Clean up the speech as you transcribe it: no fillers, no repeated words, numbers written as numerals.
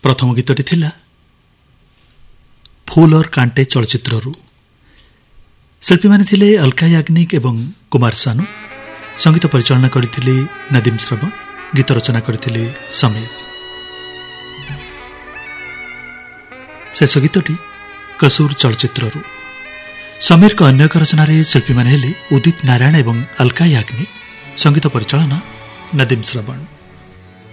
प्रथम गीतटी थिला फूल और कांटे चलचित्ररू। शिल्पी माने थिले अलका याग्निक एवं कुमार सानू। संगीत परिचालना करथिले नदीम श्रवण। गीत रचना करथिले समीर। शेष गीतटी कसूर चलचित्ररू। समीर को अन्य एक रचना शिल्पी माने हेले उदित नारायण एवं अलका याग्निक। संगीत परिचालना नदीम श्रवण।